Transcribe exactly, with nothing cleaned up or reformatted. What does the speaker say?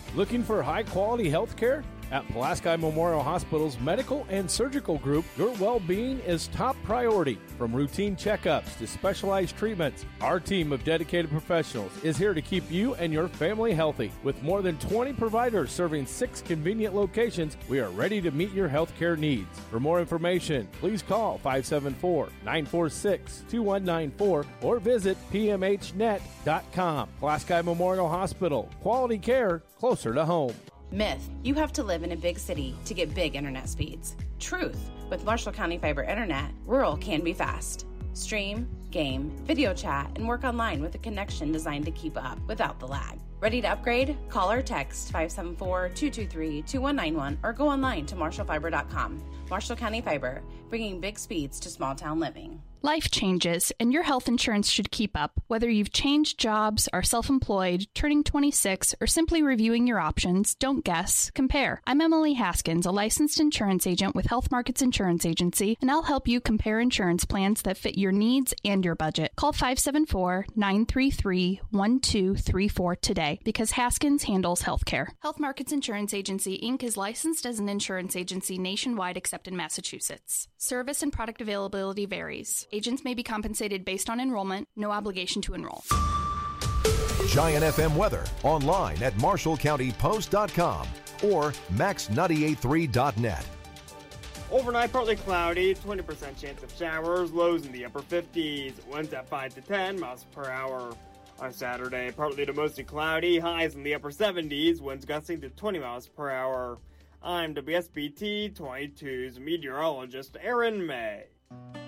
Looking for high-quality health care? At Pulaski Memorial Hospital's Medical and Surgical Group, your well-being is top priority. From routine checkups to specialized treatments, our team of dedicated professionals is here to keep you and your family healthy. With more than twenty providers serving six convenient locations, we are ready to meet your health care needs. For more information, please call five seven four, nine four six, two one nine four or visit p m h net dot com. Pulaski Memorial Hospital, quality care closer to home. Myth, you have to live in a big city to get big internet speeds. Truth, with Marshall County Fiber Internet, rural can be fast. Stream, game, video chat, and work online with a connection designed to keep up without the lag. Ready to upgrade? Call or text five seven four, two two three, two one nine one or go online to marshall fiber dot com. Marshall County Fiber, bringing big speeds to small town living. Life changes, and your health insurance should keep up. Whether you've changed jobs, are self-employed, turning twenty-six, or simply reviewing your options, don't guess, compare. I'm Emily Haskins, a licensed insurance agent with Health Markets Insurance Agency, and I'll help you compare insurance plans that fit your needs and your budget. Call five seven four, nine three three, one two three four today, because Haskins handles healthcare. Health Markets Insurance Agency, Incorporated is licensed as an insurance agency nationwide except in Massachusetts. Service and product availability varies. Agents may be compensated based on enrollment. No obligation to enroll. Giant F M weather online at marshall county post dot com or max nine eight three dot net. Overnight, partly cloudy, twenty percent chance of showers, lows in the upper fifties, winds at five to ten miles per hour. On Saturday, partly to mostly cloudy, highs in the upper seventies, winds gusting to twenty miles per hour. I'm W S B T twenty-two's meteorologist Aaron May.